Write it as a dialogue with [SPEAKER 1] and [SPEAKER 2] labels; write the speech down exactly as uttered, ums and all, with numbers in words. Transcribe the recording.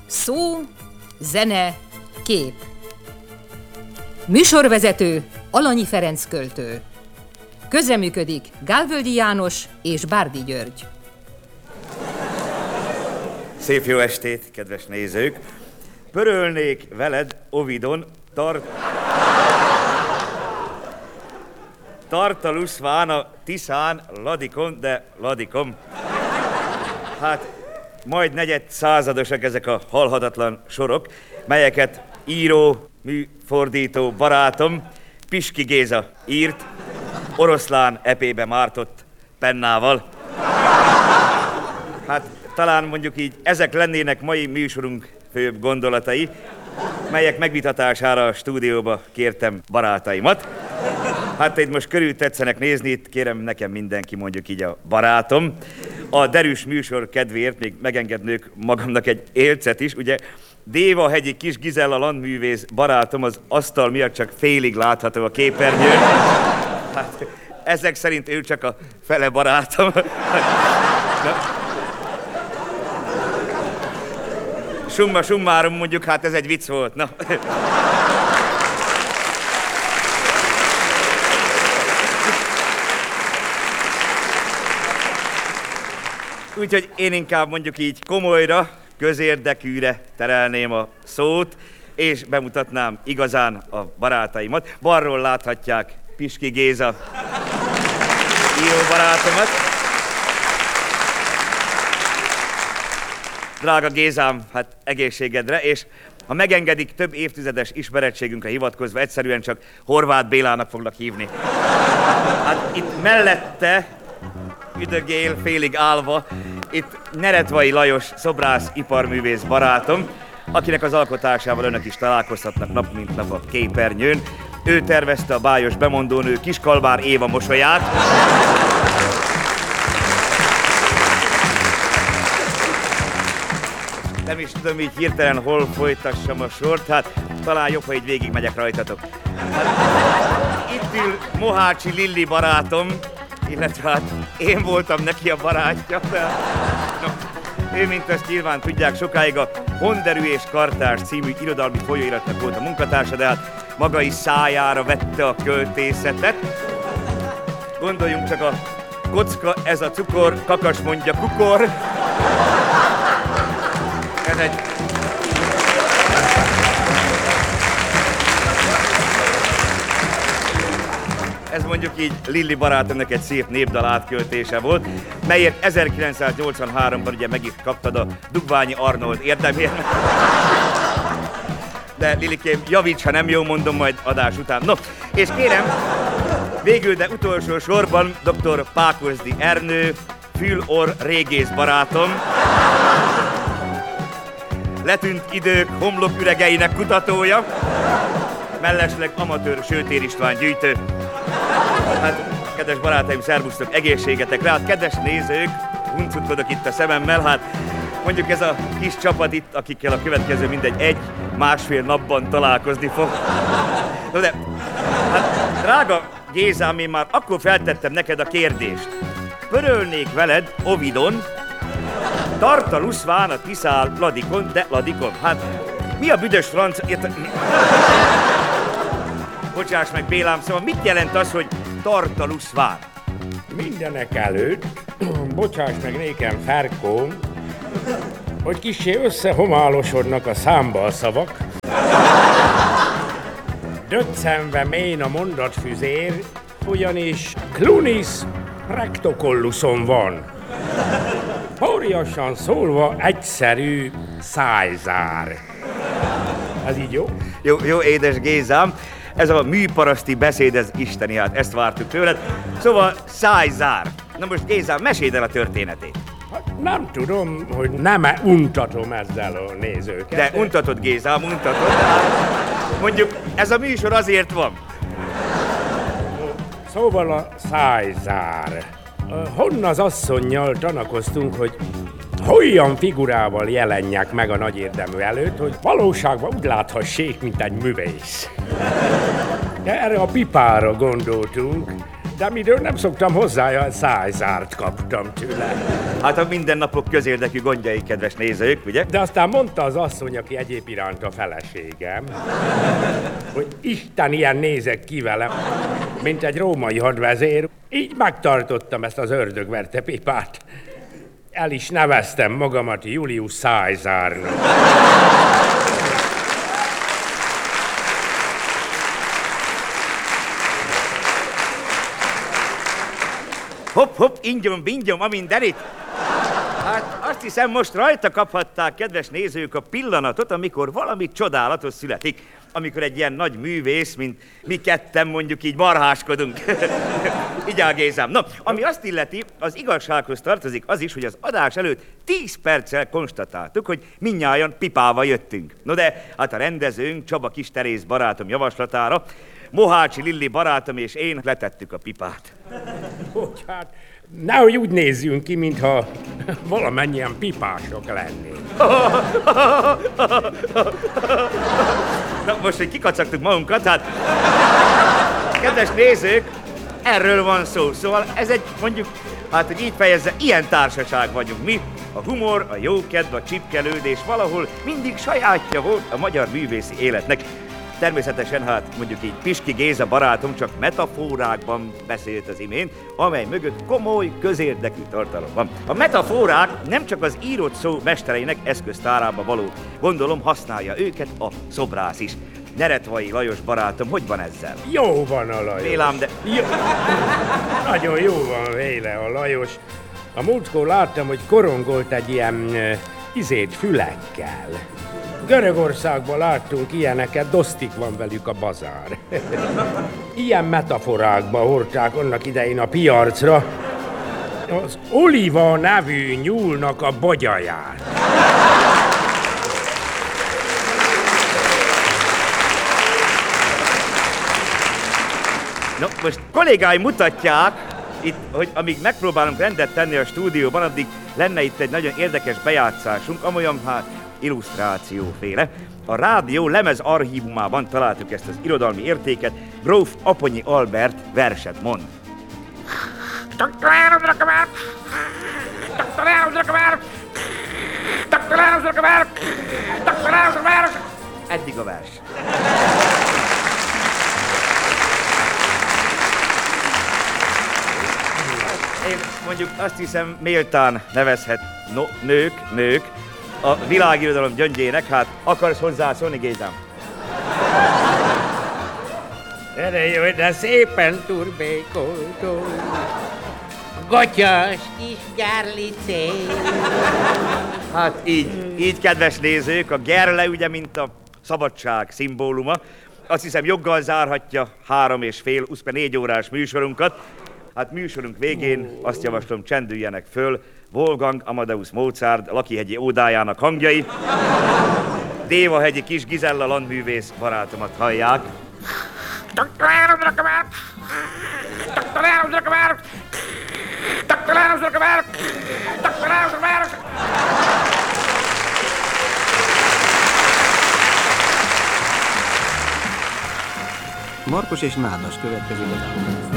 [SPEAKER 1] Szó, zene, kép. Műsorvezető Alanyi Ferenc költő. Közreműködik Gálvölgyi János és Bárdi György.
[SPEAKER 2] Szép jó estét, kedves nézők! Pörölnék veled Ovidon, tart... Tartaluszván a Tiszán, Ladikon, de Ladikom. Hát, majd negyed századosak ezek a halhatatlan sorok, melyeket író, műfordító barátom Piski Géza írt, oroszlán epébe mártott pennával. Hát, talán mondjuk így ezek lennének mai műsorunk főbb gondolatai, melyek megvitatására a stúdióba kértem barátaimat. Hát itt most körül tetszenek nézni, itt kérem nekem mindenki mondjuk így a barátom. A derűs műsor kedvéért még megengednök magamnak egy élcet is, ugye Dévahegyi Kis Gizella landművész barátom az asztal miatt csak félig látható a képernyőn. Hát ezek szerint ő csak a fele barátom. Na. Summa summarum mondjuk, hát ez egy vicc volt, na. Úgyhogy én inkább mondjuk így komolyra, közérdekűre terelném a szót, és bemutatnám igazán a barátaimat. Balról láthatják Piski Géza íróbarátomat. Drága Gézám, hát egészségedre, és ha megengedik, több évtizedes ismerettségünkre hivatkozva egyszerűen csak Horváth Bélának foglak hívni. Hát itt mellette üdögél, félig állva, itt Neretvai Lajos szobrász iparművész barátom, akinek az alkotásával önök is találkozhatnak nap mint nap a képernyőn. Ő tervezte a bájos bemondónő Kiskalmár Éva mosolyát. Nem is tudom így hirtelen hol folytassam a sort, hát talán jobb, ha így végigmegyek rajtatok. Hát, itt ül Mohácsi Lilli barátom, illetve hát én voltam neki a barátja, de no, ő, mint ezt nyilván tudják, sokáig a Honderű és Kartárs című irodalmi folyóiratnak volt a munkatársa, de hát maga is szájára vette a költészetet. Gondoljunk csak a kocka, ez a cukor, kakas mondja kukor. Ez egy... Ez mondjuk így Lilli barátomnak egy szép népdal átköltése volt, melyért ezerkilencszáznyolcvanháromban ugye meg is kaptad a Dugványi Arnold érdemért. De Lillikém, javíts, ha nem jól mondom, majd adás után. No, és kérem, végül, de utolsó sorban doktor Pákozdi Ernő, fül-orr régész barátom, letűnt idők homloküregeinek kutatója, mellesleg amatőr Sőtér István gyűjtő. Hát, kedves barátaim, szervusztok, egészségetekre, hát kedves nézők, huncutkodok itt a szememmel, hát mondjuk ez a kis csapat itt, akikkel a következő mindegy egy, másfél napban találkozni fog. No de, hát drága Gézám, én már akkor feltettem neked a kérdést. Pörölnék veled Ovidon, Tartaluszván a Tiszán, Ladikon, de Ladikon. Hát, mi a büdös franc... Bocsáss meg, Bélám, szóval mit jelent az, hogy Tartaluszván?
[SPEAKER 3] Mindenek előtt, bocsáss meg nékem, Ferkóm, hogy kissé összehomálosodnak a számba a szavak. Döccenve mén a mondatfüzér, ugyanis Clunis rectocolluson van. Óriasan szólva egyszerű szájzár. Ez így jó?
[SPEAKER 2] Jó, jó, édes Gézám. Ez a műparaszti beszéd, ez isteni, hát ezt vártuk tőled. Szóval szájzár. Na most Gézám, meséld el a történetét.
[SPEAKER 3] Hát nem tudom, hogy nem-e untatom ezzel a nézőket.
[SPEAKER 2] De, de... untatod, Gézám, untatod. Mondjuk ez a műsor azért van.
[SPEAKER 3] Szóval a szájzár. Honna az asszonnyal tanakoztunk, hogy olyan figurával jelenjek meg a nagy érdemű előtt, hogy valóságban úgy láthassék, mint egy művész. De erre a pipára gondoltunk, De miről nem szoktam hozzá, szájzárt kaptam tőle.
[SPEAKER 2] Hát a mindennapok közérdekű gondjai, kedves nézők, ugye?
[SPEAKER 3] De aztán mondta az asszony, aki egyéb iránt a feleségem, hogy Isten ilyen nézek ki velem, mint egy római hadvezér. Így megtartottam ezt az ördögverte pipát. El is neveztem magamat Julius Szájzárnak.
[SPEAKER 2] Hopp, hopp, ingyom, bingyom, a mindenit. Hát azt hiszem, most rajta kaphatták, kedves nézők, a pillanatot, amikor valami csodálatos születik. Amikor egy ilyen nagy művész, mint mi ketten mondjuk így marháskodunk. Így Gézám. No, ami azt illeti, az igazsághoz tartozik az is, hogy az adás előtt tíz perccel konstatáltuk, hogy mindnyájan pipával jöttünk. No de, hát a rendezőnk, Csaba Kis Teréz barátom javaslatára, Mohácsi Lilli barátom és én letettük a pipát.
[SPEAKER 3] Hogy hát, nehogy úgy nézzünk ki, mintha valamennyien pipások lennénk.
[SPEAKER 2] Na, most, hogy kikacagtuk magunkat, hát... Kedves nézők, erről van szó. Szóval ez egy, mondjuk, hát, hogy így fejezze, ilyen társaság vagyunk mi. A humor, a jókedv, a csipkelődés valahol mindig sajátja volt a magyar művészi életnek. Természetesen, hát mondjuk így Piski Géza barátom csak metaforákban beszélt az imént, amely mögött komoly, közérdekű tartalom van. A metaforák nem csak az írott szó mestereinek eszköztárába való. Gondolom, használja őket a szobrász is. Neretvai Lajos barátom, hogy van ezzel?
[SPEAKER 3] Jó van a Lajos.
[SPEAKER 2] Vélám, de...
[SPEAKER 3] Jó. Nagyon jó van véle a Lajos. A múltkor láttam, hogy korongolt egy ilyen uh, izét fülekkel. Görögországban láttunk ilyeneket, dosztik van velük a bazár. Ilyen metaforákba hordták annak idején a piacra az Oliva nevű nyúlnak a bagyaját.
[SPEAKER 2] No, most kollégáim mutatják, itt, hogy amíg megpróbálunk rendet tenni a stúdióban, addig lenne itt egy nagyon érdekes bejátszásunk, amolyan hát illusztrációféle. A rádió lemez archívumában találtuk ezt az irodalmi értéket, gróf Aponyi Albert verset mond. Eddig a vers. Én mondjuk azt hiszem, méltán nevezhet no, nők, nők, a világirodalom gyöngyének, hát akarsz hozzászólni, Gézám?
[SPEAKER 4] Erre jöjj, de szépen turbékoltó, gotyas kis gerlicé.
[SPEAKER 2] Hát így, így, kedves nézők, a gerle ugye, mint a szabadság szimbóluma. Azt hiszem, joggal zárhatja három és fél, huszonnégy órás műsorunkat. Hát műsorunk végén azt javaslom, csendüljenek föl Wolfgang Amadeus Mozart Lakihegyi ódájának hangjai. Dévahegyi Kis Gizella landművész barátomat hallják.
[SPEAKER 5] Markos és Nádas következik.